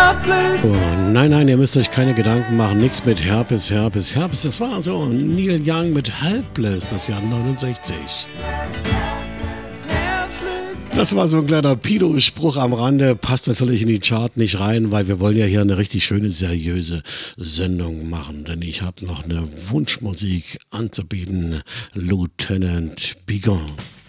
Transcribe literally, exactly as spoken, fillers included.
Oh, nein, nein, ihr müsst euch keine Gedanken machen. Nichts mit Herpes, Herpes, Herpes. Das war so Neil Young mit Helpless, das Jahr neunundsechzig. Das war so ein kleiner Pido-Spruch am Rande. Passt natürlich in die Chart nicht rein, weil wir wollen ja hier eine richtig schöne, seriöse Sendung machen. Denn ich habe noch eine Wunschmusik anzubieten. Lieutenant Bigon.